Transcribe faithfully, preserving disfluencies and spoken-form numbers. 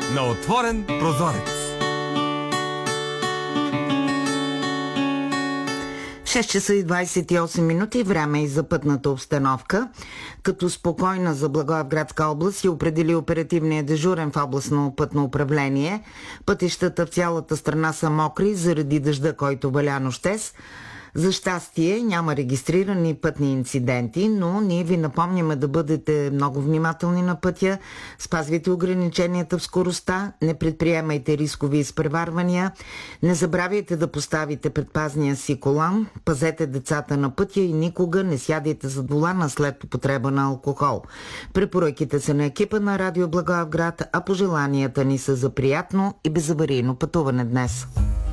на отворен прозорец. шест часа и двадесет и осем минути, време и за пътната обстановка. Като спокойна за Благоевградска област и определи оперативния дежурен в областно пътно управление. Пътищата в цялата страна са мокри заради дъжда, който валя нощес. За щастие няма регистрирани пътни инциденти, но ние ви напомняме да бъдете много внимателни на пътя, спазвайте ограниченията в скоростта, не предприемайте рискови изпреварвания, не забравяйте да поставите предпазния си колан, пазете децата на пътя и никога не сядайте зад волана след употреба на алкохол. Препоръките са на екипа на Радио Благоевград, а пожеланията ни са за приятно и безаварийно пътуване днес.